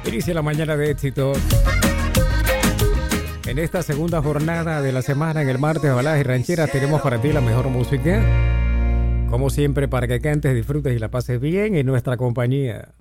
Inicia la mañana de éxitos. En esta segunda jornada de la semana, en el martes de baladas y rancheras, tenemos para ti la mejor música. Como siempre, para que cantes, disfrutes y la pases bien en nuestra compañía.